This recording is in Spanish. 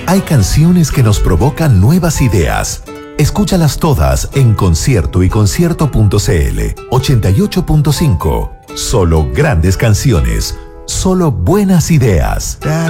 Hay canciones que nos provocan nuevas ideas. Escúchalas todas en conciertoyconcierto.cl. 88.5. Solo grandes canciones. Solo buenas ideas.